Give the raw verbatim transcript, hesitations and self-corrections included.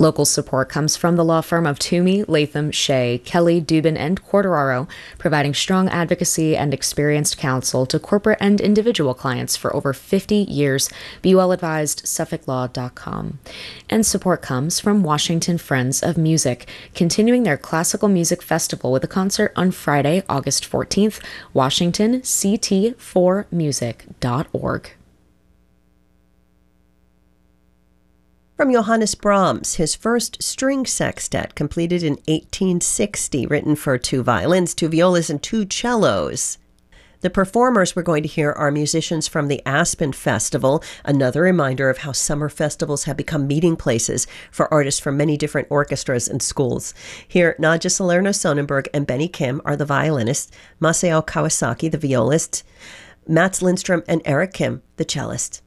Local support comes from the law firm of Toomey, Latham, Shea, Kelly, Dubin, and Quartararo, providing strong advocacy and experienced counsel to corporate and individual clients for over fifty years. Be well advised, Suffolk Law dot com. And support comes from Washington Friends of Music, continuing their classical music festival with a concert on Friday, August fourteenth, Washington, C T four music dot org. From Johannes Brahms, his first string sextet, completed in eighteen sixty, written for two violins, two violas, and two cellos. The performers we're going to hear are musicians from the Aspen Festival, another reminder of how summer festivals have become meeting places for artists from many different orchestras and schools. Here, Nadja Salerno-Sonnenberg and Benny Kim are the violinists, Masao Kawasaki, the violist, Mats Lindstrom and Eric Kim, the cellist.